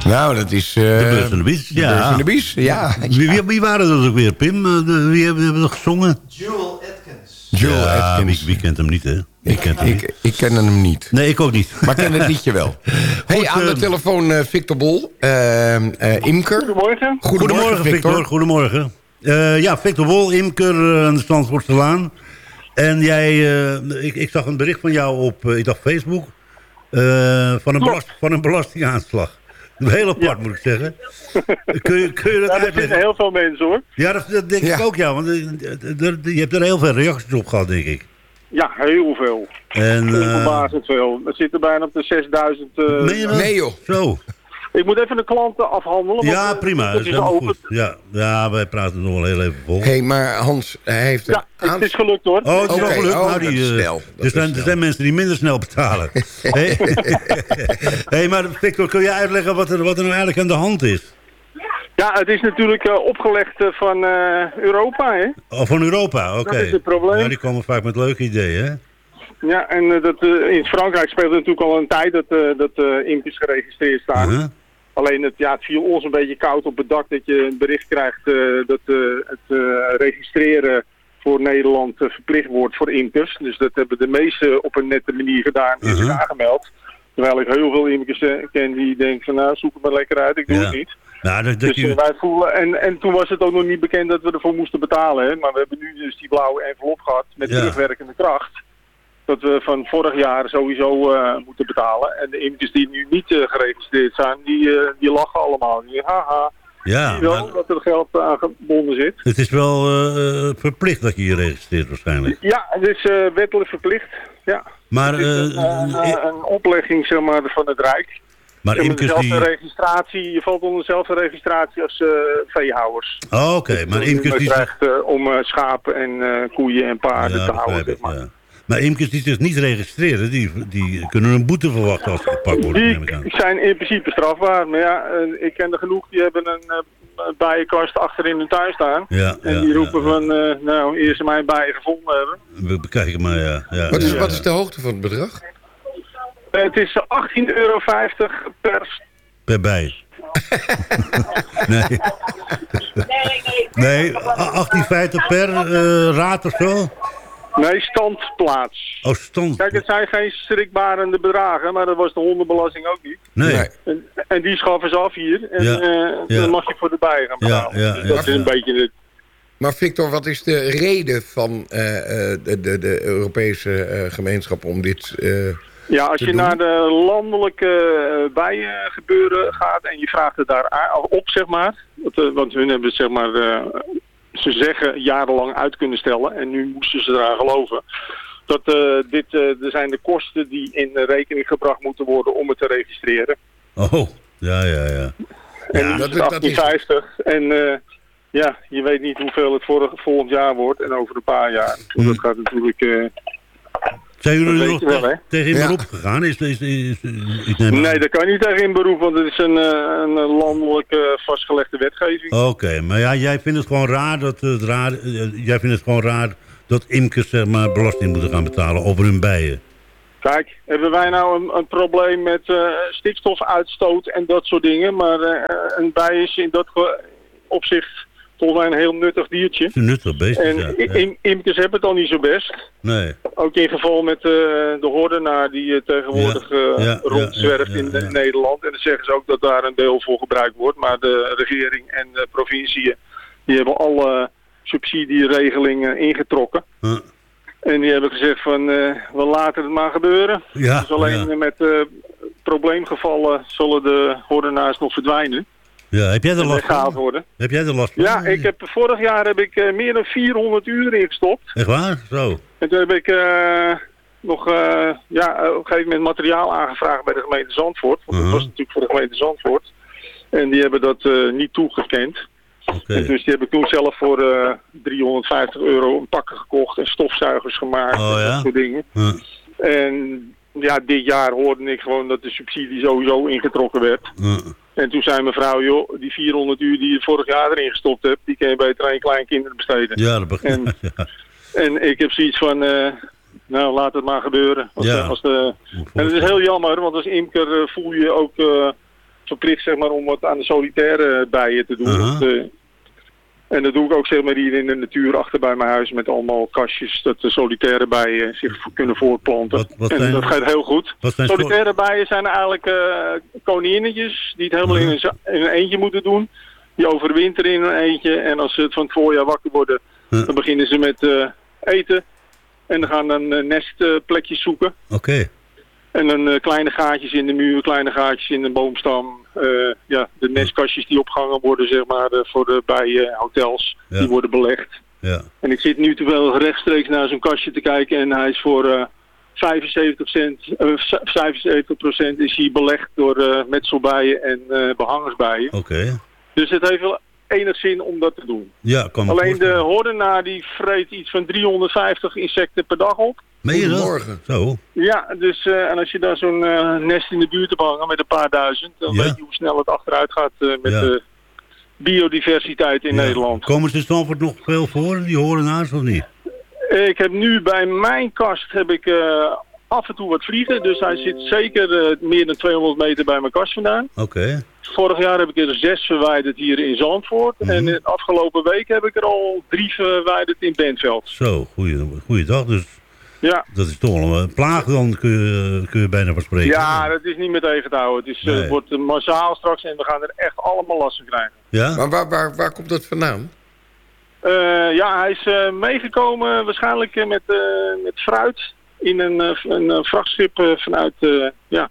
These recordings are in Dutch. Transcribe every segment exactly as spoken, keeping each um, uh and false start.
Nou, dat is... Uh, de Beurs en de Bies. De ja. Beurs en de Bies, ja. Wie, wie, wie waren dat ook weer, Pim? Uh, de, wie hebben, hebben we gezongen? Jewel Atkins. Jewel ja, Atkins. Wie, wie kent hem niet, hè? Ik, ken hem ik, niet. ik ken hem niet. Nee, ik ook niet. Maar ik ken het liedje wel. Hey, Goed, aan de uh, telefoon uh, Victor Bol. Uh, uh, imker. Goedemorgen. Goedemorgen, Goedemorgen, Victor. Victor. Goedemorgen. Uh, ja, Victor Bol, imker uh, aan de Zandvoortselaan. En jij, uh, ik, ik zag een bericht van jou op, uh, ik dacht Facebook, uh, van, een belast, van een belastingaanslag. Heel apart, ja. Moet ik zeggen. Kun je, kun je dat ja, uitleggen? Er zitten heel veel mensen, hoor. Ja, dat, dat denk ja. ik ook, ja. Want uh, er, je hebt er heel veel reacties op gehad, denk ik. Ja, heel veel. En, uh, verbazend veel. We zitten bijna op de zesduizend... Uh, nee, nee, joh. Zo. Ik moet even de klanten afhandelen. Ja, want, prima. Dat is helemaal goed. Ja, ja, wij praten nog wel heel even vol. Hé, hey, maar Hans, hij heeft... Ja, het aan... is gelukt, hoor. Oh, het is okay. wel gelukt. Oh, nou, die, dat is snel. Dat er, zijn, er zijn mensen die minder snel betalen. Hé, hey, maar Victor, kun je uitleggen wat er, wat er nou eigenlijk aan de hand is? Ja, het is natuurlijk uh, opgelegd uh, van uh, Europa, hè? Oh, van Europa, oké. Okay. Dat is het probleem. Ja, die komen vaak met leuke ideeën, hè? Ja, en uh, dat, uh, in Frankrijk speelt het natuurlijk al een tijd dat, uh, dat uh, imkers geregistreerd staan. Uh-huh. Alleen het, ja, het viel ons een beetje koud op het dak dat je een bericht krijgt uh, dat uh, het uh, registreren voor Nederland uh, verplicht wordt voor imkers. Dus dat hebben de meesten op een nette manier gedaan en uh-huh. zich aangemeld. Terwijl ik heel veel imkers uh, ken die denken van nou, zoek het maar lekker uit, ik doe ja. het niet. Nou, dat, dat dus uh, wij voelen, en, en toen was het ook nog niet bekend dat we ervoor moesten betalen. Hè? Maar we hebben nu dus die blauwe envelop gehad met ja. terugwerkende kracht. Dat we van vorig jaar sowieso uh, moeten betalen. En de imkers die nu niet uh, geregistreerd zijn, die, uh, die lachen allemaal. Die haha, ja, zie je wel maar... dat er geld aan gebonden zit. Het is wel uh, verplicht dat je je registreert waarschijnlijk. Ja, het is uh, wettelijk verplicht. Ja. Maar, het is een, uh, uh, een oplegging zeg maar, van het Rijk. Maar imkers dezelfde die... registratie, je valt onder dezelfde registratie als uh, veehouders. Oh, oké. Okay. Maar imkers je die... krijgt uh, om uh, schapen en uh, koeien en paarden ja, te houden. Ik, zeg maar. ja. Maar imkers die zich niet registreren, die, die kunnen een boete verwachten als ze gepakt worden. Die zijn in principe strafbaar. Maar ja, uh, ik ken er genoeg, die hebben een uh, bijenkast achter in hun tuin staan. Ja, en ja, die roepen ja, ja. van, uh, nou, eerst mijn bijen gevonden hebben. We bekijken maar, ja. ja wat, is, ja, wat ja. is de hoogte van het bedrag? Uh, het is achttien euro vijftig per... Per bij. nee. Nee, achttien vijftig per uh, raad of zo? Nee, standplaats. Oh, stand. Kijk, het zijn geen schrikbarende bedragen, maar dat was de hondenbelasting ook niet. Nee. En, en die schaffen ze af hier. En ja. uh, ja. dan mag je voor de bijen gaan betalen. Ja, ja, ja, dat is ja. een beetje het... Maar Victor, wat is de reden van uh, de, de, de Europese uh, gemeenschap om dit... Uh, Ja, als je doen. naar de landelijke uh, bijengebeuren gaat en je vraagt het daar op, zeg maar. Want, uh, want hun hebben zeg maar, uh, ze zeggen jarenlang uit kunnen stellen en nu moesten ze eraan geloven. Dat uh, dit uh, er zijn de kosten die in rekening gebracht moeten worden om het te registreren. Oh, ja, ja, ja. En ja, dat is achttien vijftig. En uh, ja, je weet niet hoeveel het vorig, volgend jaar wordt en over een paar jaar. Hm. Dat gaat natuurlijk... Uh, Zijn jullie nog wel, te, tegen in beroep ja. gegaan? Is, is, is, is, ik neem nee, dat kan niet tegen in beroep, want het is een, een landelijke vastgelegde wetgeving. Oké, okay, maar ja, jij vindt het gewoon raar dat het raar, jij vindt het gewoon raar dat imkers zeg maar belasting moeten gaan betalen over hun bijen. Kijk, hebben wij nou een, een probleem met uh, stikstofuitstoot en dat soort dingen, maar uh, een bij is in dat opzicht volgens mij een heel nuttig diertje. Het is een nuttig beest, en ja. im imkers hebben het al niet zo best. Nee. Ook in geval met uh, de hordenaar die uh, tegenwoordig uh, ja, ja, rondzwerft ja, ja, ja, in ja. Nederland. En dan zeggen ze ook dat daar een deel voor gebruikt wordt. Maar de regering en de provinciën die hebben alle subsidieregelingen ingetrokken. Huh. En die hebben gezegd van uh, we laten het maar gebeuren. Ja, dus alleen ja. met uh, probleemgevallen zullen de hordenaars nog verdwijnen. Ja, heb jij er last van? Worden. Heb jij er last van? Ja, ik heb, vorig jaar heb ik uh, meer dan vierhonderd uur ingestopt. Echt waar? Zo. En toen heb ik uh, nog uh, ja, op een gegeven moment materiaal aangevraagd bij de gemeente Zandvoort. Want uh-huh. dat was natuurlijk voor de gemeente Zandvoort. En die hebben dat uh, niet toegekend. Okay. En dus die heb ik toen zelf voor uh, driehonderdvijftig euro een pakken gekocht en stofzuigers gemaakt oh, en ja? dat soort dingen. Uh. En ja, dit jaar hoorde ik gewoon dat de subsidie sowieso ingetrokken werd. Uh. En toen zei mevrouw, joh, die vierhonderd uur die je vorig jaar erin gestopt hebt, die kun je beter aan je kleinkinderen besteden. Ja, dat begrijp ik. En, ja. en ik heb zoiets van, uh, nou laat het maar gebeuren. Als ja. de, als de, en het is heel jammer, want als imker uh, voel je ook uh, verplicht zeg maar, om wat aan de solitaire bijen te doen. Uh-huh. Dat, uh, en dat doe ik ook zeg maar, hier in de natuur achter bij mijn huis met allemaal kastjes dat de solitaire bijen zich kunnen voortplanten. Wat, wat en zijn, dat gaat heel goed. Solitaire soort... bijen zijn eigenlijk uh, koninginnetjes die het helemaal uh-huh. in, een, in een eentje moeten doen. Die overwinteren in een eentje en als ze het van het voorjaar wakker worden, uh-huh. dan beginnen ze met uh, eten. En dan gaan dan uh, nestplekjes zoeken. Oké. Okay. En dan uh, kleine gaatjes in de muur, kleine gaatjes in de boomstam. Uh, ja, de nestkastjes die opgehangen worden, zeg maar, uh, voor de bijhotels, uh, ja. die worden belegd. Ja. En ik zit nu terwijl rechtstreeks naar zo'n kastje te kijken en hij is voor uh, vijfenzeventig procent is hij belegd door uh, metselbijen en uh, behangersbijen. Oké. Okay. Dus het heeft wel enig zin om dat te doen. Ja, kan alleen de hoordenaar die vreet iets van driehonderdvijftig insecten per dag op. Meen je dat? Morgen. Zo. Ja, dus uh, en als je daar zo'n uh, nest in de buurt hebt hangen met een paar duizend, dan ja. weet je hoe snel het achteruit gaat uh, met ja. de biodiversiteit in ja. Nederland. Komen ze in Zandvoort nog veel voor, die hoordenaars of niet? Ik heb nu bij mijn kast heb ik uh, af en toe wat vliegen, dus hij zit zeker uh, meer dan tweehonderd meter bij mijn kast vandaan. Oké. Okay. Vorig jaar heb ik er zes verwijderd hier in Zandvoort. Mm-hmm. En de afgelopen week heb ik er al drie verwijderd in Bentveld. Zo, goeie dag. Dus ja. dat is toch wel een plaag dan, kun je, kun je bijna van spreken. Ja, dat is niet meer tegen te houden. Het is, nee. uh, wordt massaal straks en we gaan er echt allemaal last van krijgen. Ja? Maar waar, waar, waar komt dat vandaan? Uh, ja, hij is uh, meegekomen waarschijnlijk uh, met, uh, met fruit in een, uh, een uh, vrachtschip uh, vanuit... Uh, ja.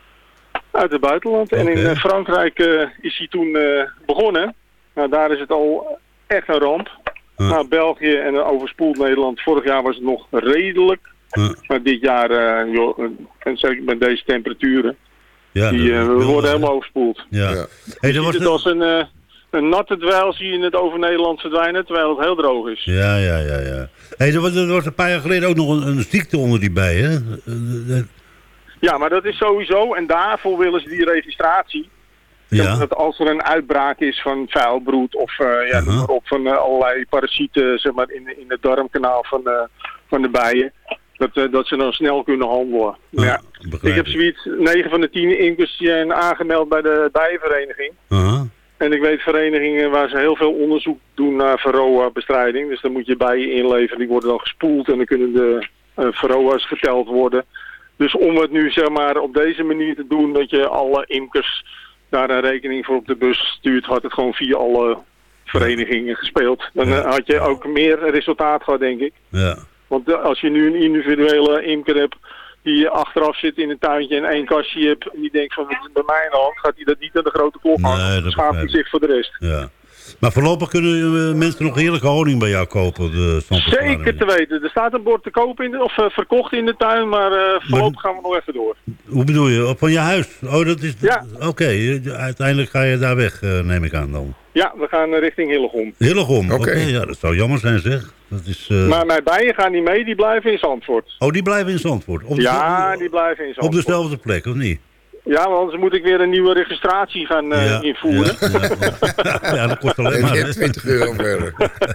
Uit het buitenland. Okay. En in uh, Frankrijk uh, is hij toen uh, begonnen. Nou, daar is het al echt een ramp. Uh. Nou, België en uh, overspoeld Nederland. Vorig jaar was het nog redelijk. Uh. Maar dit jaar, uh, joh, en zeker met deze temperaturen, ja, die, uh, we worden wel, helemaal overspoeld. Ja. Ja. Hey, je ziet het als een, uh, een natte dweil, zie je het over Nederland verdwijnen, terwijl het heel droog is. Ja, ja, ja. ja. Hey, er, was, er was een paar jaar geleden ook nog een, een ziekte onder die bijen. Uh, Ja, maar dat is sowieso, en daarvoor willen ze die registratie. Ja. Dat als er een uitbraak is van vuilbroed of uh, ja, uh-huh. noem maar op, van uh, allerlei parasieten zeg maar, in, in het darmkanaal van, uh, van de bijen, dat, uh, dat ze dan snel kunnen handelen. Uh, ja. Ik heb zoiets, negen van de tien imkers zijn aangemeld bij de bijenvereniging. Uh-huh. En ik weet verenigingen waar ze heel veel onderzoek doen naar varroa-bestrijding. Dus dan moet je bijen inleveren, die worden dan gespoeld en dan kunnen de uh, varroa's geteld worden. Dus om het nu zeg maar op deze manier te doen dat je alle imkers daar een rekening voor op de bus stuurt, had het gewoon via alle verenigingen gespeeld. Dan ja. had je ook meer resultaat gehad, denk ik. Ja. Want als je nu een individuele imker hebt die achteraf zit in een tuintje en één kastje hebt en die denkt van wat is bij mij in de hand, gaat hij dat niet aan de grote klok hangen. Nee, dan schaamt hij zich voor de rest. Ja. Maar voorlopig kunnen mensen nog heerlijke honing bij jou kopen? De Zeker te weten. Er staat een bord te kopen in de, of uh, verkocht in de tuin, maar uh, voorlopig maar, gaan we nog even door. Hoe bedoel je? Van je huis? Oh, dat is... Ja. Oké, okay. Uiteindelijk ga je daar weg, uh, neem ik aan dan. Ja, we gaan uh, richting Hillegom. Hillegom, oké. Okay. Ja, dat zou jammer zijn zeg. Dat is, uh... Maar mijn bijen gaan niet mee, die blijven in Zandvoort. Oh, die blijven in Zandvoort? Op ja, die blijven in Zandvoort. Op dezelfde plek, of niet? Ja, want anders moet ik weer een nieuwe registratie gaan uh, ja, Ja, invoeren. ja, ja. ja, dat kost alleen maar. En twintig euro verder.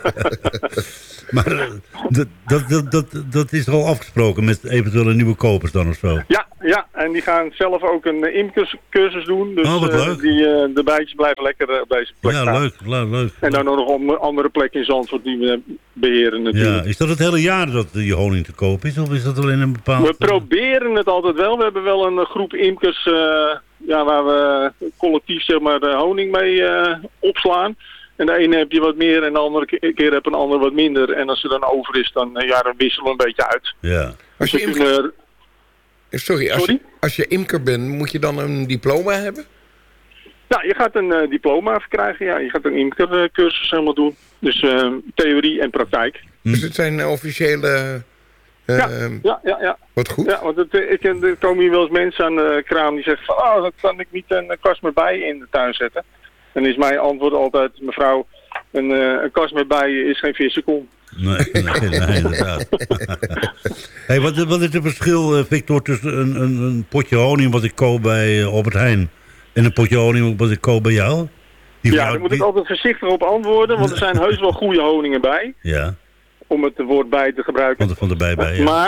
Maar uh, dat, dat, dat, dat, dat is al afgesproken met eventuele nieuwe kopers dan of zo? Ja, ja, en die gaan zelf ook een uh, imkerscursus doen. Dus oh, wat leuk. Uh, die, uh, de bijtjes blijven lekker uh, op deze plek ja, staan. leuk, leuk, leuk. En dan nog een andere plek in Zandvoort die we beheren natuurlijk. Ja, is dat het hele jaar dat je honing te koop is? Of is dat alleen een bepaald... We proberen het altijd wel. We hebben wel een groep imkers uh, ja, waar we collectief zeg maar, de honing mee uh, opslaan. En de ene heb je wat meer en de andere keer heb een ander wat minder. En als er dan over is, dan, ja, dan wisselen we een beetje uit. Ja. Als je imker... kunnen... Sorry, als, Sorry? Je, als je imker bent, moet je dan een diploma hebben? Nou, je gaat een uh, diploma verkrijgen, ja. Je gaat een imkercursus helemaal doen. Dus uh, theorie en praktijk. Hm. Dus het zijn uh, officiële... Uh, ja, ja, ja, ja. Wat goed. Ja, want het, ik, er komen hier wel eens mensen aan de kraam die zeggen van... Oh, dan kan ik niet een kast met bijen in de tuin zetten. Dan is mijn antwoord altijd, mevrouw, een, uh, een kast met bijen is geen vissenkom. Nee, nee, nee, inderdaad. Hey, wat, wat is het verschil, Victor, tussen een, een, een potje honing wat ik koop bij uh, Albert Heijn en een potje honing wat ik koop bij jou? Die ja, jou, daar moet die... ik altijd voorzichtig op antwoorden, want er zijn heus wel goede honingen bij. Ja. Om het woord bij te gebruiken. Van de, van de bij bij, ja. Maar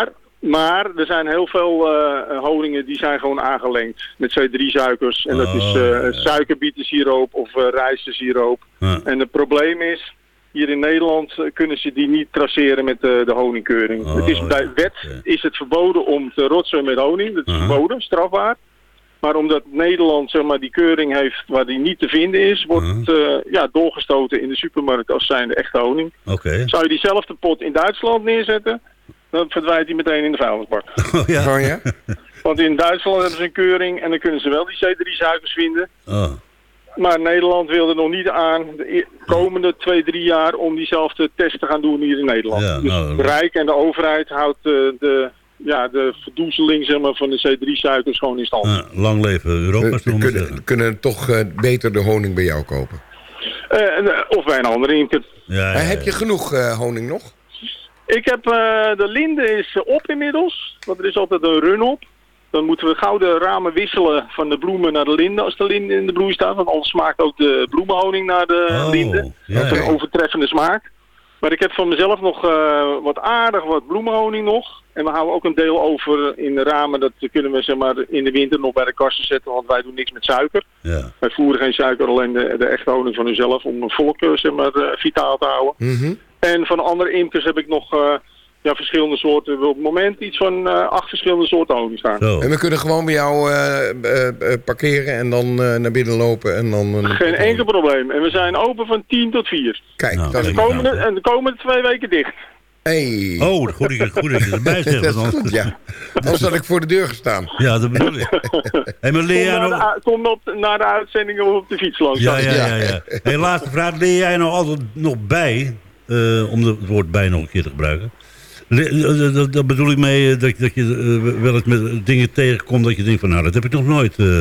Maar er zijn heel veel uh, honingen die zijn gewoon aangelengd met C drie suikers. En dat oh, is uh, ja. suikerbietensiroop of uh, rijstensiroop. Ja. En het probleem is, hier in Nederland uh, kunnen ze die niet traceren met uh, de honingkeuring. Oh, het is, bij wet ja. is het verboden om te rotsen met honing. Dat is uh-huh. verboden, strafbaar. Maar omdat Nederland zeg maar, die keuring heeft waar die niet te vinden is, wordt uh-huh. uh, ja, doorgestoten in de supermarkt als zijnde echte honing. Okay. Zou je diezelfde pot in Duitsland neerzetten, dan verdwijnt hij meteen in de vuilnisbak. Oh ja? Oh, ja? Want in Duitsland hebben ze een keuring en dan kunnen ze wel die C drie suikers vinden. Oh. Maar Nederland wil er nog niet aan de komende twee, drie jaar om diezelfde test te gaan doen hier in Nederland. Ja, dus nou, het Rijk en de overheid houdt uh, de, ja, de verdoezeling zeg maar, van de C drie suikers gewoon in stand. Uh, lang leven Europa, We zullen we kunnen, zeggen. kunnen toch uh, beter de honing bij jou kopen. Uh, of bij een andere imker. Ja, ja, Maar ja. heb je genoeg uh, honing nog? Ik heb, uh, de linde is op inmiddels, want er is altijd een run op. Dan moeten we gauw de ramen wisselen van de bloemen naar de linde als de linde in de bloei staat. Want anders smaakt ook de bloemenhoning naar de Oh, linde. ja, Dat is ja. een overtreffende smaak. Maar ik heb van mezelf nog uh, wat aardig wat bloemenhoning nog. En we houden ook een deel over in de ramen. Dat kunnen we zeg maar, in de winter nog bij de kassen zetten. Want wij doen niks met suiker. Ja. Wij voeren geen suiker, alleen de, de echte honing van uzelf. Om een volk uh, zeg maar, uh, vitaal te houden. Mm-hmm. En van andere imkers heb ik nog uh, ja, verschillende soorten. Op het moment iets van uh, acht verschillende soorten honing staan. Zo. En we kunnen gewoon bij jou uh, uh, uh, parkeren en dan uh, naar binnen lopen. En dan, uh, Geen enkel probleem. En we zijn open van tien tot vier. Kijk, Nou, dat is De kijk. komende, en de komende twee weken dicht. Hey. Oh, goed dat je goed dat je erbij zegt. Dat is want goed, anders- ja. Anders had ik voor de deur gestaan. Ja, dat bedoel ik. Hey, maar leer Kom, jij naar de, nog... u- kom op, naar de uitzending of op de fiets langs. Ja, ja, Ja. ja. ja. Hey, laatste vraag. Leer jij nou altijd nog bij, uh, om het woord bij nog een keer te gebruiken? Le- dat, dat bedoel ik mee uh, dat, dat je uh, wel eens met dingen tegenkomt dat je denkt van nou, dat heb ik nog nooit uh,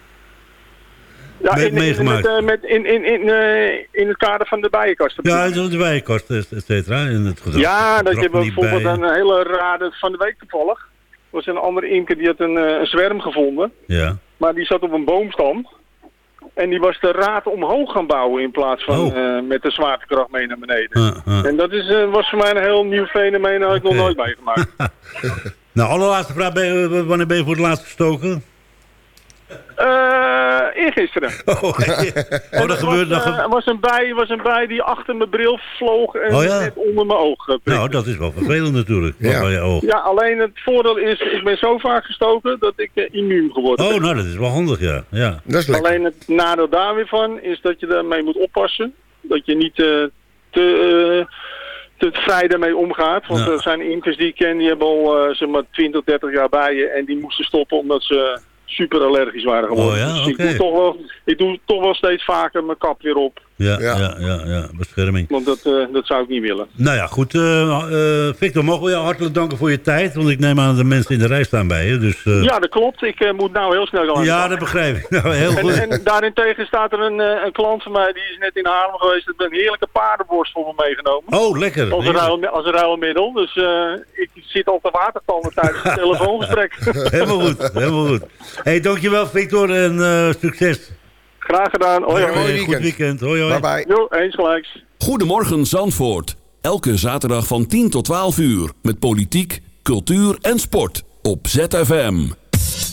Ja, me- in, in, meegemaakt. met, uh, met, in, in, in, uh, in het kader van de bijenkast. Ja, de, de bijenkast, et cetera. In het gedrag, Ja, dat je gedrag van die bijvoorbeeld bijen. een hele rare van de week toevallig. Er was een andere imker die had een, uh, een zwerm gevonden. Ja. Maar die zat op een boomstam. En die was de raad omhoog gaan bouwen in plaats van Oh. uh, met de zwaartekracht mee naar beneden. Uh, uh. En dat is, uh, was voor mij een heel nieuw fenomeen, dat had ik nog Oké. nooit meegemaakt. Nou, allerlaatste vraag. Ben je, wanneer ben je voor het laatst gestoken? Uh, eergisteren. Oh, oh dat gebeurt nog. Er was een bij, was een bij die achter mijn bril vloog en Oh ja? net onder mijn oog uh, prikte. Nou, dat is wel vervelend natuurlijk. Ja. Van je oog. Ja, alleen het voordeel is, ik ben zo vaak gestoken dat ik uh, immuun geworden Oh, ben. nou, dat is wel handig, ja. ja. Dat is lekker. Alleen het nadeel daar weer van is dat je daarmee moet oppassen. Dat je niet uh, te, uh, te vrij daarmee omgaat. Want Ja. er zijn imkers die ik ken, die hebben al uh, zeg maar twintig, dertig jaar bijen en die moesten stoppen omdat ze super allergisch waren geworden. Oh ja, Dus oké. ik, doe toch wel, ik doe toch wel steeds vaker mijn kap weer op. Ja, Ja. ja, ja, ja, bescherming. Want dat, uh, dat zou ik niet willen. Nou ja, goed. Uh, uh, Victor, mogen we jou hartelijk danken voor je tijd? Want ik neem aan dat de mensen in de rij staan bij je. Dus, uh... Ja, dat klopt. Ik uh, moet nou heel snel gaan. ja, dat begrijp ik. Nou, heel En, goed. en daarentegen staat er een, uh, een klant van mij, die is net in Haarlem geweest. Ik heb een heerlijke paardenborst voor me meegenomen. Oh, lekker. Als een, ruil, als een ruilmiddel. Dus uh, ik zit al te watertanden tijdens het telefoongesprek. Helemaal goed, helemaal goed. Hey, dankjewel Victor en uh, succes. Graag gedaan. Hoi, Ja, hoi. mooi Hey, goed weekend. Hoi, hoi. Bye bye. Jo, eens gelijks. Goedemorgen Zandvoort. Elke zaterdag van tien tot twaalf uur. Met politiek, cultuur en sport. Op Z F M.